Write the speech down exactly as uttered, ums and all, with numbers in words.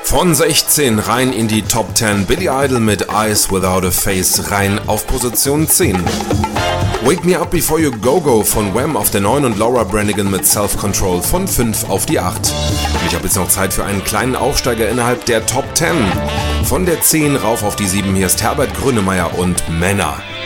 Von sechzehn rein in die Top zehn, Billy Idol mit Eyes Without a Face rein auf Position zehn. Wake Me Up Before You Go Go von Wham auf der neun und Laura Branigan mit Self Control von fünf auf die acht. Und ich habe jetzt noch Zeit für einen kleinen Aufsteiger innerhalb der Top zehn. Von der zehn rauf auf die sieben, hier ist Herbert Grönemeyer und Männer.